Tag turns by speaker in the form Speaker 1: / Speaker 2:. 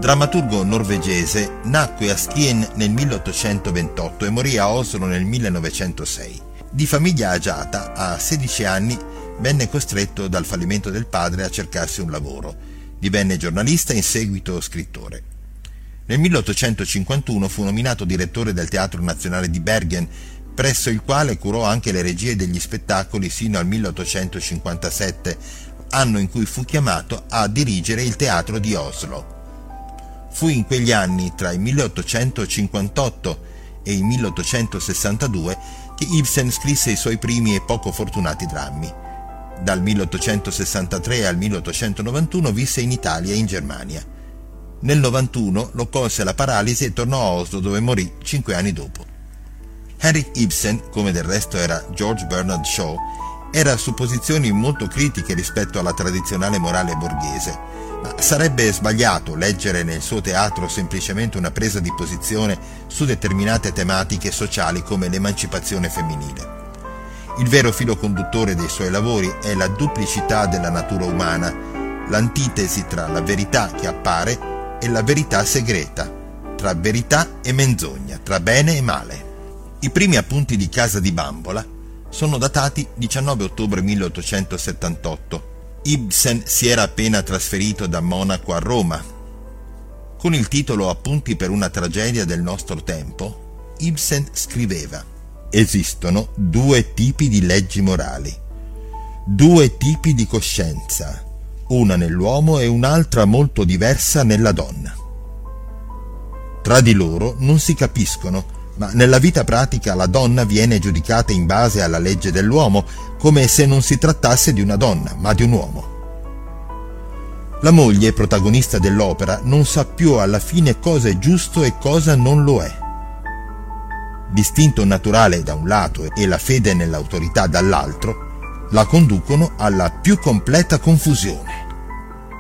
Speaker 1: Drammaturgo norvegese, nacque a Skien nel 1828 e morì a Oslo nel 1906. Di famiglia agiata, a 16 anni venne costretto dal fallimento del padre a cercarsi un lavoro. Divenne giornalista e in seguito scrittore. Nel 1851 fu nominato direttore del Teatro Nazionale di Bergen, presso il quale curò anche le regie degli spettacoli sino al 1857, anno in cui fu chiamato a dirigere il teatro di Oslo. Fu in quegli anni, tra il 1858 e il 1862, che Ibsen scrisse i suoi primi e poco fortunati drammi. Dal 1863 al 1891 visse in Italia e in Germania. Nel 91 lo colse la paralisi e tornò a Oslo, dove morì 5 anni dopo. Henrik Ibsen, come del resto era George Bernard Shaw, era su posizioni molto critiche rispetto alla tradizionale morale borghese, ma sarebbe sbagliato leggere nel suo teatro semplicemente una presa di posizione su determinate tematiche sociali come l'emancipazione femminile. Il vero filo conduttore dei suoi lavori è la duplicità della natura umana, l'antitesi tra la verità che appare e la verità segreta, tra verità e menzogna, tra bene e male. I primi appunti di Casa di Bambola sono datati 19 ottobre 1878. Ibsen si era appena trasferito da Monaco a Roma. Con il titolo Appunti per una tragedia del nostro tempo, Ibsen scriveva: esistono due tipi di leggi morali, due tipi di coscienza, una nell'uomo e un'altra molto diversa nella donna. Tra di loro non si capiscono, ma nella vita pratica la donna viene giudicata in base alla legge dell'uomo, come se non si trattasse di una donna, ma di un uomo. La moglie, protagonista dell'opera, non sa più alla fine cosa è giusto e cosa non lo è. L'istinto naturale da un lato e la fede nell'autorità dall'altro la conducono alla più completa confusione.